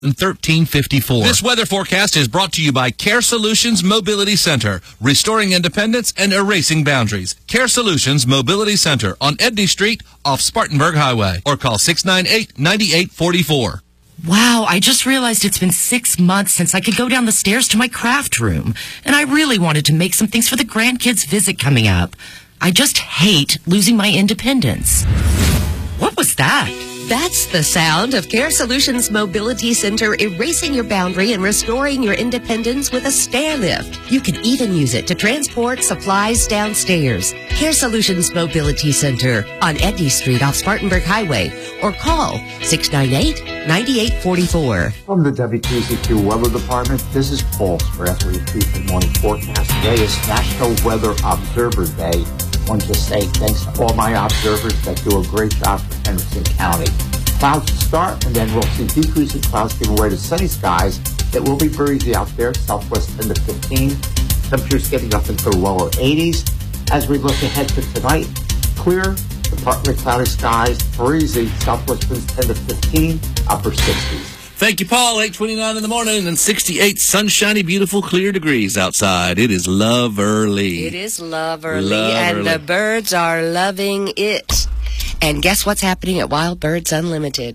1354. This weather forecast is brought to you by Care Solutions Mobility Center, restoring independence and erasing boundaries. Care Solutions Mobility Center on Edney Street off Spartanburg Highway, or call 698-9844. Wow, I just realized it's been 6 months since I could go down the stairs to my craft room, and I really wanted to make some things for the grandkids' visit coming up. I just hate losing my independence. What was that? That's the sound of Care Solutions Mobility Center erasing your boundary and restoring your independence with a stair lift. You can even use it to transport supplies downstairs. Care Solutions Mobility Center on Edney Street off Spartanburg Highway, or call 698-9844. From the WQZQ Weather Department, this is Pulse for After the Morning Forecast. Today is National Weather Observer Day. I want to say thanks to all my observers that do a great job for Henderson County. Clouds will start, and then we'll see decreasing clouds giving way to sunny skies. It will be breezy out there, southwest 10 to 15. Temperatures getting up into the lower 80s. As we look ahead to tonight, clear, partly cloudy skies, breezy, southwest winds 10 to 15, upper 60s. Thank you, Paul. 8:29 in the morning and 68 sunshiny, beautiful, clear degrees outside. It is love-early. It is love-early, and the birds are loving it. And guess what's happening at Wild Birds Unlimited?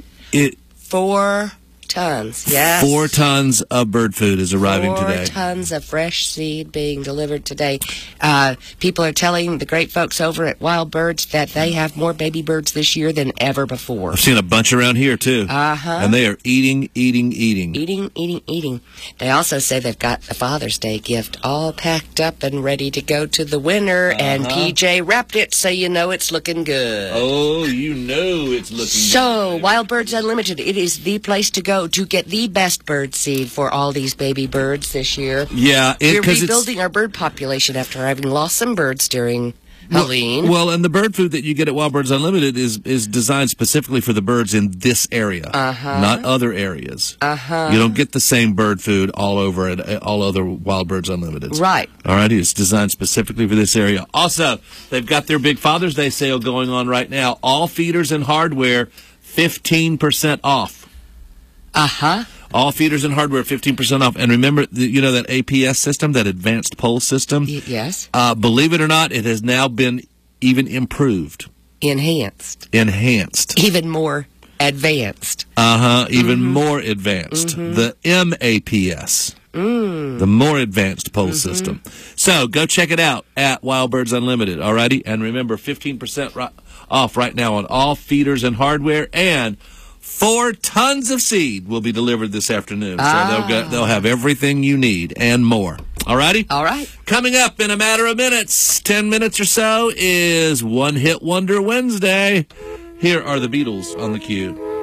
4 tons, yes. 4 tons of bird food is arriving today. 4 tons of fresh seed being delivered today. People are telling the great folks over at Wild Birds that they have more baby birds this year than ever before. I've seen a bunch around here, too. And they are eating. Eating. They also say they've got the Father's Day gift all packed up and ready to go to the winner, and PJ wrapped it so you know it's looking good. Oh, you know it's looking good. So, Wild Birds Unlimited, it is the place to go to get the best bird seed for all these baby birds this year. Yeah. We're rebuilding our bird population after having lost some birds during Helene. Well, and the bird food that you get at Wild Birds Unlimited is designed specifically for the birds in this area, not other areas. You don't get the same bird food all over at all other Wild Birds Unlimited. Right. All right, it's designed specifically for this area. Also, they've got their big Father's Day sale going on right now. All feeders and hardware, 15% off. All feeders and hardware, 15% off. And remember, that APS system, that advanced poll system? Yes. Believe it or not, it has now been even improved. Enhanced. Even more advanced. Even more advanced. The MAPS. The more advanced poll system. So go check it out at Wild Birds Unlimited, alrighty? And remember, 15% off right now on all feeders and hardware, and 4 tons of seed will be delivered this afternoon. So they'll have everything you need and more. All righty? All right. Coming up in a matter of minutes, 10 minutes or so, is One Hit Wonder Wednesday. Here are the Beatles on the cue.